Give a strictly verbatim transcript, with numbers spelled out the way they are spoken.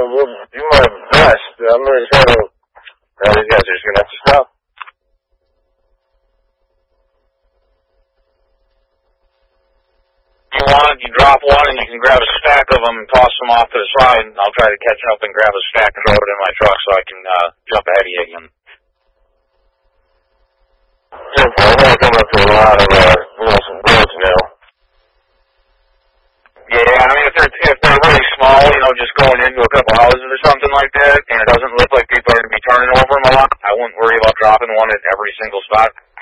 will do my best. I'm going to try to... Uh, you guys are just going to have to stop. You want, you drop one and you can grab a stack of them and toss them off to the side, and I'll try to catch up and grab a stack and throw it in my truck so I can uh, jump ahead of you again. Simple. I'm going to come up to a lot of, uh, you know, some roads now. Yeah, I mean, if they're, if they're really small, you know, just going into a couple houses or something like that, and it doesn't look like people are going to be turning over them a lot, I wouldn't worry about dropping one at every single spot.